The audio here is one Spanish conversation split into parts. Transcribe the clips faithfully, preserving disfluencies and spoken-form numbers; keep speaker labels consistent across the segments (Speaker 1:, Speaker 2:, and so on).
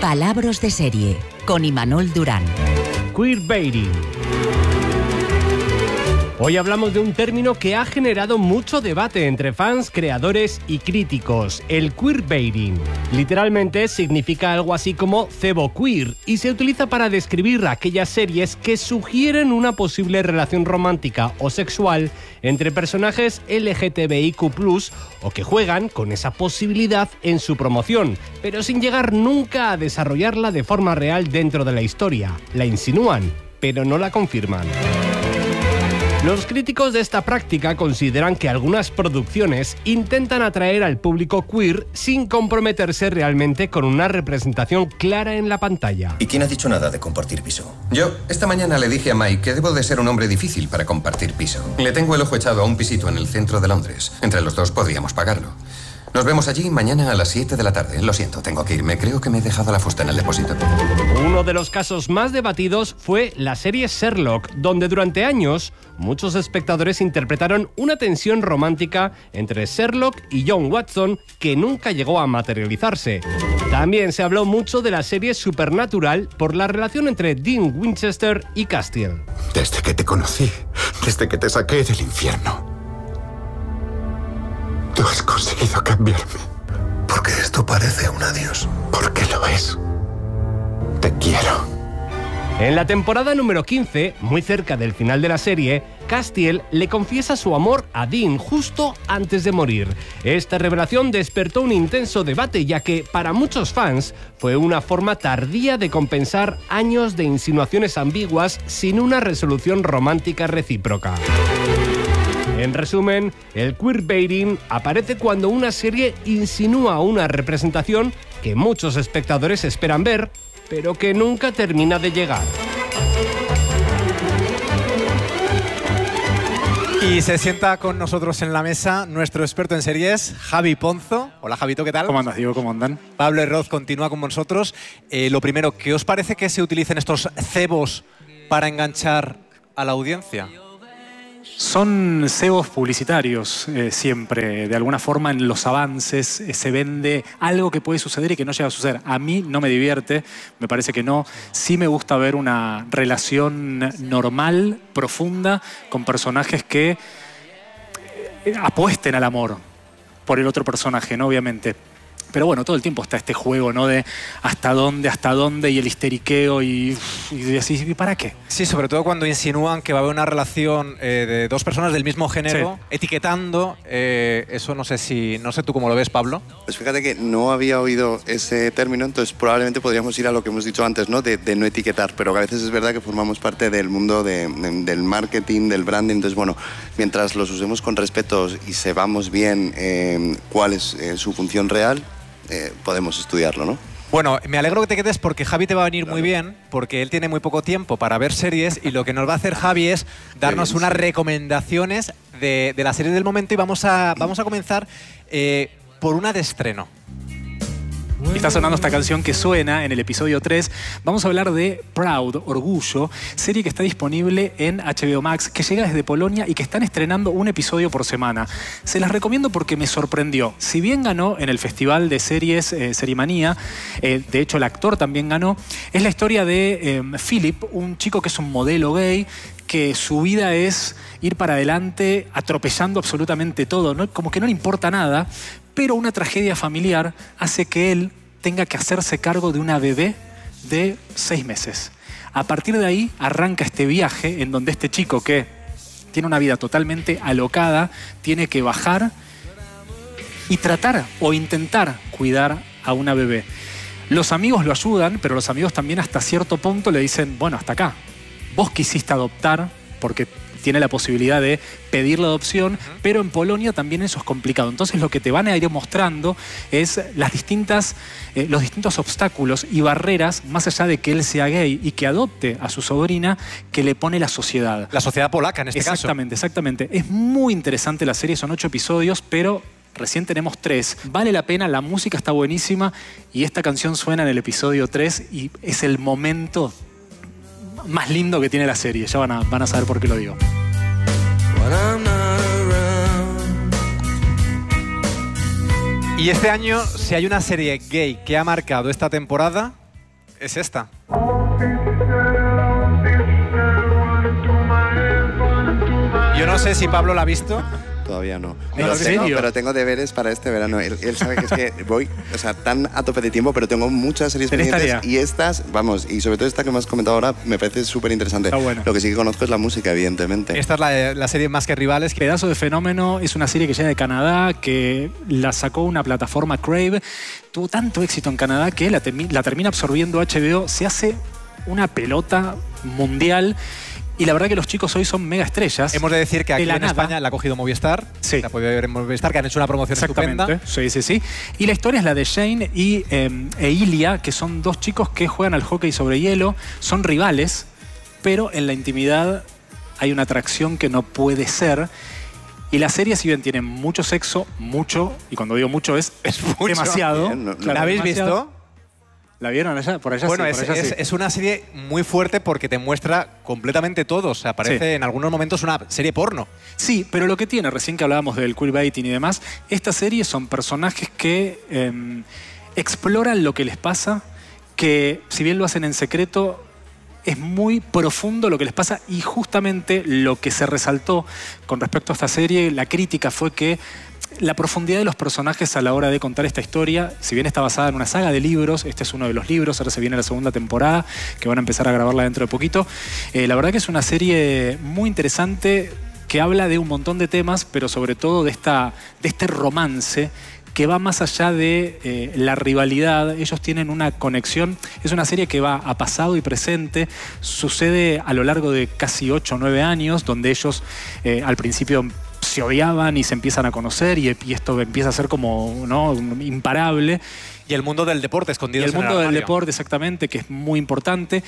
Speaker 1: Palabras de serie, con Imanol Durán.
Speaker 2: Queerbaiting. Hoy hablamos de un término que ha generado mucho debate entre fans, creadores y críticos, el queerbaiting. Literalmente significa algo así como cebo queer y se utiliza para describir aquellas series que sugieren una posible relación romántica o sexual entre personajes L G T B I Q plus, o que juegan con esa posibilidad en su promoción, pero sin llegar nunca a desarrollarla de forma real dentro de la historia. La insinúan, pero no la confirman. Los críticos de esta práctica consideran que algunas producciones intentan atraer al público queer sin comprometerse realmente con una representación clara en la pantalla.
Speaker 3: ¿Y quién ha dicho nada de compartir piso? Yo esta mañana le dije a Mike que debo de ser un hombre difícil para compartir piso. Le tengo el ojo echado a un pisito en el centro de Londres. Entre los dos podríamos pagarlo. Nos vemos allí mañana a las siete de la tarde. Lo siento, tengo que irme. Creo que me he dejado la fusta en el depósito.
Speaker 2: Uno de los casos más debatidos fue la serie Sherlock, donde durante años muchos espectadores interpretaron una tensión romántica entre Sherlock y John Watson que nunca llegó a materializarse. También se habló mucho de la serie Supernatural por la relación entre Dean Winchester y Castiel.
Speaker 4: Desde que te conocí, desde que te saqué del infierno, tú has conseguido cambiarme.
Speaker 3: Porque esto parece un adiós.
Speaker 4: Porque lo es. Te quiero.
Speaker 2: En la temporada número quince, muy cerca del final de la serie, Castiel le confiesa su amor a Dean justo antes de morir. Esta revelación despertó un intenso debate, ya que para muchos fans fue una forma tardía de compensar años de insinuaciones ambiguas sin una resolución romántica recíproca. En resumen, el queerbaiting aparece cuando una serie insinúa una representación que muchos espectadores esperan ver, pero que nunca termina de llegar.
Speaker 5: Y se sienta con nosotros en la mesa nuestro experto en series, Javi Ponzo. Hola, Javito, ¿qué tal?
Speaker 6: ¿Cómo andas, Diego? ¿Cómo andan?
Speaker 5: Pablo Herroz continúa con nosotros. Eh, lo primero, ¿qué os parece que se utilicen estos cebos para enganchar a la audiencia?
Speaker 6: Son cebos publicitarios eh, siempre. De alguna forma en los avances eh, se vende algo que puede suceder y que no llega a suceder. A mí no me divierte, me parece que no. Sí me gusta ver una relación normal, profunda, con personajes que eh, apuesten al amor por el otro personaje, ¿no? Obviamente. Pero bueno, todo el tiempo está este juego, ¿no? De hasta dónde, hasta dónde, y el histeriqueo y, y así, ¿y para qué?
Speaker 5: Sí, sobre todo cuando insinúan que va a haber una relación eh, de dos personas del mismo género, sí. Etiquetando, eh, eso no sé si, no sé tú cómo lo ves, Pablo.
Speaker 7: Pues fíjate que no había oído ese término, entonces probablemente podríamos ir a lo que hemos dicho antes, ¿no? De, de no etiquetar, pero que a veces es verdad que formamos parte del mundo de, de, del marketing, del branding, entonces bueno, mientras los usemos con respeto y sepamos bien eh, cuál es eh, su función real, Eh, podemos estudiarlo, ¿no?
Speaker 5: Bueno, me alegro que te quedes porque Javi te va a venir
Speaker 7: claro.
Speaker 5: muy bien, porque él tiene muy poco tiempo para ver series y lo que nos va a hacer Javi es darnos bien, unas sí. recomendaciones de, de las series del momento y vamos a, vamos a comenzar eh, por una de estreno.
Speaker 6: Está sonando esta canción que suena en el episodio tres. Vamos a hablar de Proud, Orgullo, serie que está disponible en H B O Max, que llega desde Polonia y que están estrenando un episodio por semana. Se las recomiendo porque me sorprendió. Si bien ganó en el Festival de Series eh, Seriemanía, eh, de hecho el actor también ganó, es la historia de eh, Philip, un chico que es un modelo gay, que su vida es ir para adelante atropellando absolutamente todo, ¿no? Como que no le importa nada, pero una tragedia familiar hace que él tenga que hacerse cargo de una bebé de seis meses. A partir de ahí arranca este viaje en donde este chico, que tiene una vida totalmente alocada, tiene que bajar y tratar o intentar cuidar a una bebé. Los amigos lo ayudan, pero los amigos también hasta cierto punto le dicen, bueno, hasta acá. Vos quisiste adoptar porque tiene la posibilidad de pedir la adopción, uh-huh. pero en Polonia también eso es complicado. Entonces lo que te van a ir mostrando es las distintas, eh, los distintos obstáculos y barreras, más allá de que él sea gay y que adopte a su sobrina, que le pone la sociedad.
Speaker 5: La sociedad polaca en este
Speaker 6: exactamente,
Speaker 5: caso.
Speaker 6: Exactamente, exactamente. Es muy interesante la serie, son ocho episodios, pero recién tenemos tres. Vale la pena, la música está buenísima y esta canción suena en el episodio tres y es el momento más lindo que tiene la serie. Ya van a, van a saber por qué lo digo.
Speaker 5: Y este año, si hay una serie gay que ha marcado esta temporada, es esta. Yo no sé si Pablo la ha visto.
Speaker 7: Todavía no.
Speaker 5: ¿En
Speaker 7: Pero tengo,
Speaker 5: serio?
Speaker 7: pero tengo deberes para este verano. Él, él sabe que es que voy, o sea, tan a tope de tiempo, pero tengo muchas series
Speaker 5: ¿Tenés
Speaker 7: pendientes.
Speaker 5: tarea?
Speaker 7: Y estas, vamos, y sobre todo esta que me has comentado ahora, me parece súper interesante.
Speaker 5: Está bueno.
Speaker 7: Lo que sí que conozco es la música, evidentemente.
Speaker 5: Esta es la, la serie Más que Rivales.
Speaker 6: Pedazo de Fenómeno es una serie que llega de Canadá, que la sacó una plataforma Crave. Tuvo tanto éxito en Canadá que la, termi- la termina absorbiendo H B O. Se hace una pelota mundial. Y la verdad que los chicos hoy son mega estrellas.
Speaker 5: Hemos de decir que aquí
Speaker 6: De la
Speaker 5: en
Speaker 6: nada.
Speaker 5: España la ha cogido Movistar.
Speaker 6: Sí.
Speaker 5: La ha podido ver en Movistar, que han hecho una promoción
Speaker 6: Exactamente.
Speaker 5: estupenda.
Speaker 6: Sí, sí, sí. Y la historia es la de Shane y eh, e Ilya, que son dos chicos que juegan al hockey sobre hielo. Son rivales, pero en la intimidad hay una atracción que no puede ser. Y la serie, si bien tiene mucho sexo, mucho, y cuando digo mucho es, es
Speaker 5: mucho.
Speaker 6: demasiado.
Speaker 7: Bien, no- no-
Speaker 6: claro,
Speaker 5: ¿La habéis
Speaker 6: demasiado.
Speaker 5: visto?
Speaker 6: ¿La vieron allá? Por allá
Speaker 5: Bueno,
Speaker 6: sí,
Speaker 5: es,
Speaker 6: por allá
Speaker 5: es-
Speaker 6: sí.
Speaker 5: es una serie muy fuerte porque te muestra completamente todo. O sea, parece
Speaker 6: Sí.
Speaker 5: en algunos momentos una serie porno.
Speaker 6: Sí, pero lo que tiene, recién que hablábamos del queerbaiting y demás, esta serie son personajes que eh, exploran lo que les pasa, que si bien lo hacen en secreto, es muy profundo lo que les pasa y justamente lo que se resaltó con respecto a esta serie, la crítica fue que la profundidad de los personajes a la hora de contar esta historia, si bien está basada en una saga de libros, este es uno de los libros, ahora se viene la segunda temporada, que van a empezar a grabarla dentro de poquito, eh, la verdad que es una serie muy interesante que habla de un montón de temas, pero sobre todo de, esta, de este romance que va más allá de eh, la rivalidad. Ellos tienen una conexión. Es una serie que va a pasado y presente. Sucede a lo largo de casi ocho o nueve años, donde ellos eh, al principio se odiaban y se empiezan a conocer y, y esto empieza a ser como, ¿no?, imparable.
Speaker 5: Y el mundo del deporte
Speaker 6: Y
Speaker 5: escondido
Speaker 6: el
Speaker 5: en
Speaker 6: mundo del
Speaker 5: armario.
Speaker 6: deporte, exactamente, que es muy importante.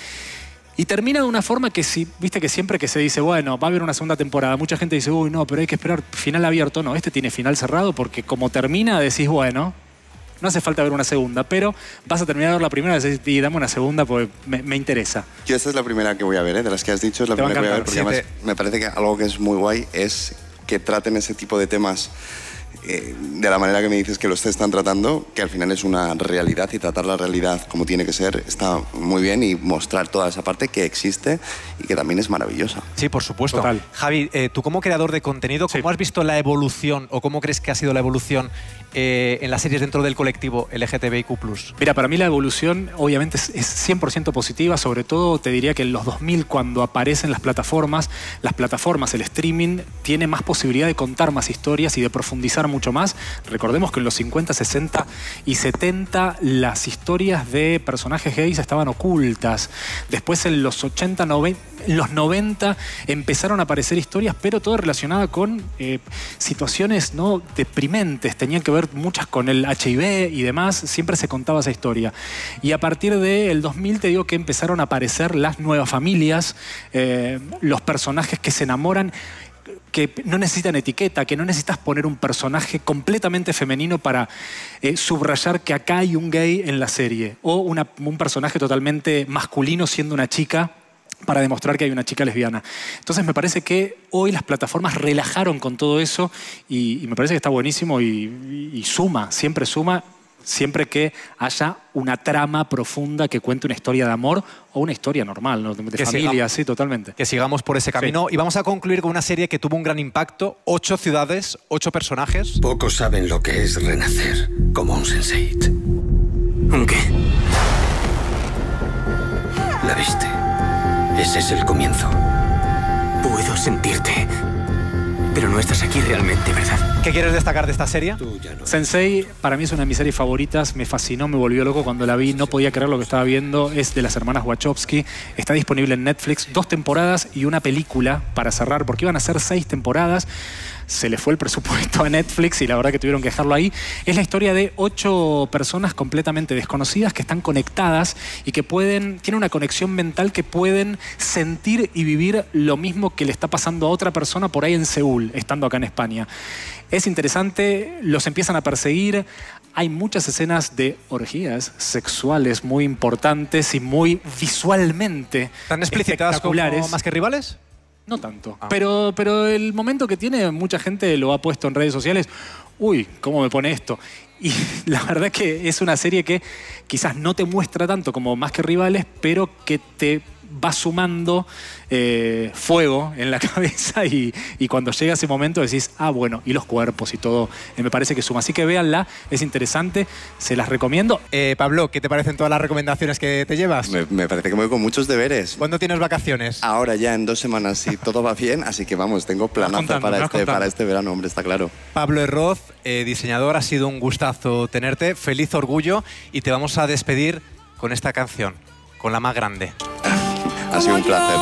Speaker 6: Y termina de una forma que, si, viste que siempre que se dice, bueno, va a haber una segunda temporada, mucha gente dice, uy, no, pero hay que esperar final abierto. No, este tiene final cerrado porque como termina decís, bueno, no hace falta ver una segunda, pero vas a terminar de ver la primera y decís, y dame una segunda porque me, me interesa.
Speaker 7: Yo esta es la primera que voy a ver, ¿eh? De las que has dicho, es la
Speaker 6: Te va a
Speaker 7: primera que voy a ver, porque
Speaker 6: encantar,
Speaker 7: además me parece que algo que es muy guay es que traten ese tipo de temas eh, de la manera que me dices que los están tratando, que al final es una realidad y tratar la realidad como tiene que ser está muy bien y mostrar toda esa parte que existe y que también es maravillosa.
Speaker 5: Sí, por supuesto.
Speaker 6: Total.
Speaker 5: Javi, eh, tú como creador de contenido, ¿cómo
Speaker 6: Sí.
Speaker 5: has visto la evolución o cómo crees que ha sido la evolución eh, en las series dentro del colectivo L G T B I Q plus?
Speaker 6: Mira, para mí la evolución obviamente es, es cien por ciento positiva, sobre todo te diría que en los dos mil, cuando aparecen las plataformas, las plataformas, el streaming, tiene más posibilidad de contar más historias y de profundizar mucho más. Recordemos que en los cincuenta, sesenta y setenta las historias de personajes gays estaban ocultas. Después en los ochenta, noventa, en los noventa empezaron a aparecer historias, pero todo relacionada con eh, situaciones, ¿no?, deprimentes. Tenían que ver muchas con el H I V y demás. Siempre se contaba esa historia. Y a partir del dos mil te digo que empezaron a aparecer las nuevas familias, eh, los personajes que se enamoran, que no necesitan etiqueta, que no necesitas poner un personaje completamente femenino para eh, subrayar que acá hay un gay en la serie, o una- un personaje totalmente masculino siendo una chica para demostrar que hay una chica lesbiana. Entonces me parece que hoy las plataformas relajaron con todo eso y, y me parece que está buenísimo y, y- y suma, siempre suma, siempre que haya una trama profunda que cuente una historia de amor o una historia normal, ¿no?, de, de
Speaker 5: Que
Speaker 6: familia,
Speaker 5: sigamos-
Speaker 6: sí, totalmente.
Speaker 5: Que sigamos por ese camino. Y vamos a concluir con una serie que tuvo un gran impacto. Ocho ciudades, ocho personajes.
Speaker 8: Pocos saben lo que es renacer como un Sense eight. ¿Un qué? ¿La viste? Ese es el comienzo. Puedo sentirte. Pero no estás aquí realmente, ¿verdad?
Speaker 5: ¿Qué quieres destacar de esta serie?
Speaker 8: Tú ya no.
Speaker 6: Sensei, para mí es una de mis series favoritas, me fascinó, me volvió loco cuando la vi, no podía creer lo que estaba viendo, es de las hermanas Wachowski, está disponible en Netflix, dos temporadas y una película para cerrar, porque iban a ser seis temporadas, se le fue el presupuesto a Netflix y la verdad que tuvieron que dejarlo ahí. Es la historia de ocho personas completamente desconocidas que están conectadas y que pueden, tienen una conexión mental que pueden sentir y vivir lo mismo que le está pasando a otra persona por ahí en Seúl, estando acá en España. Es interesante, los empiezan a perseguir, hay muchas escenas de orgías sexuales muy importantes y muy visualmente
Speaker 5: ¿Tan explicitadas
Speaker 6: espectaculares.
Speaker 5: como Más que Rivales?
Speaker 6: No tanto.
Speaker 5: Ah.
Speaker 6: Pero, pero el momento que tiene, mucha gente lo ha puesto en redes sociales. Uy, ¿cómo me pone esto? Y la verdad que es una serie que quizás no te muestra tanto como Más que Rivales, pero que te va sumando eh, fuego en la cabeza y, y cuando llega ese momento decís, ah, bueno, y los cuerpos y todo, eh, me parece que suma. Así que véanla, es interesante, se las recomiendo.
Speaker 5: Eh, Pablo, ¿qué te parecen todas las recomendaciones que te llevas?
Speaker 7: Me, me parece que me voy con muchos deberes.
Speaker 5: ¿Cuándo tienes vacaciones?
Speaker 7: Ahora ya en dos semanas, si todo va bien, así que vamos, tengo planazo
Speaker 6: contando,
Speaker 7: para,
Speaker 6: me vas
Speaker 7: este,
Speaker 6: contando.
Speaker 7: para este verano, hombre, está claro.
Speaker 5: Pablo Herroz, eh, diseñador, ha sido un gustazo tenerte, feliz orgullo, y te vamos a despedir con esta canción, con la más grande.
Speaker 7: Ha sido un placer.